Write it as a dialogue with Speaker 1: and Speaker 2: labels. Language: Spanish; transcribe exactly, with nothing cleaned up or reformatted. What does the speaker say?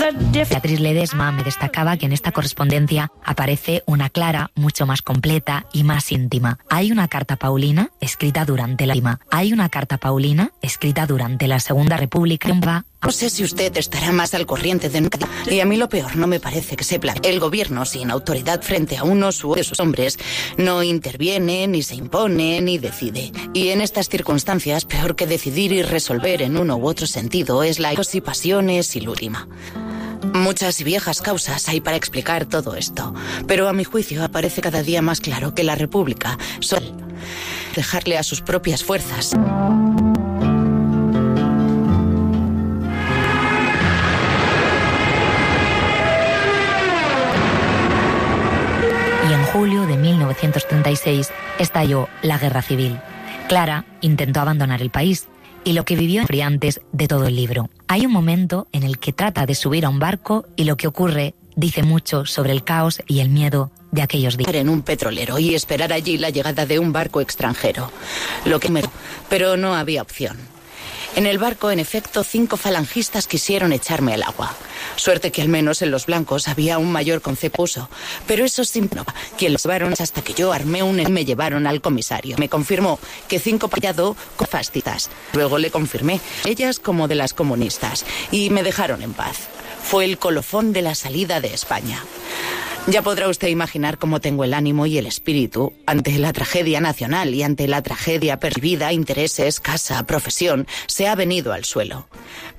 Speaker 1: Beatriz Ledesma me destacaba que en esta correspondencia aparece una Clara mucho más completa y más íntima. Hay una carta paulina escrita durante la Hay una carta paulina escrita durante la Segunda República.
Speaker 2: No sé si usted estará más al corriente de nunca. Y a mí lo peor no me parece que se plantea. El gobierno, sin autoridad frente a unos u otros de sus hombres, no interviene, ni se impone, ni decide. Y en estas circunstancias, peor que decidir y resolver en uno u otro sentido es la y pasiones y lúdima. Muchas y viejas causas hay para explicar todo esto, pero a mi juicio aparece cada día más claro que la República suele dejarle a sus propias fuerzas.
Speaker 1: Y en julio de mil novecientos treinta y seis estalló la Guerra Civil. Clara intentó abandonar el país y lo que vivió fue antes de todo el libro. Hay un momento en el que trata de subir a un barco y lo que ocurre dice mucho sobre el caos y el miedo de aquellos días.
Speaker 2: En un petrolero y esperar allí la llegada de un barco extranjero. Lo que me... Pero no había opción. En el barco, en efecto, cinco falangistas quisieron echarme al agua. Suerte que al menos en los blancos había un mayor concepto, pero eso simple. Quien los llevaron hasta que yo armé un... me llevaron al comisario. Me confirmó que cinco payado con fascistas. Luego le confirmé, ellas como de las comunistas, y me dejaron en paz. Fue el colofón de la salida de España. Ya podrá usted imaginar cómo tengo el ánimo y el espíritu ante la tragedia nacional y ante la tragedia percibida, intereses, casa, profesión, se ha venido al suelo.